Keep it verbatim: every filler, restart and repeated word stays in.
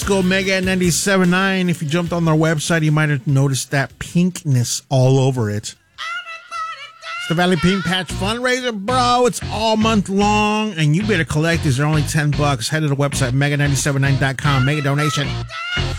Disco Mega ninety-seven point nine. If you jumped on their website, you might have noticed that pinkness all over it. It's the Valley Pink Patch fundraiser, bro. It's all month long, and you better collect these. They're only ten bucks. Head to the website, mega nine seven nine dot com. Make a donation.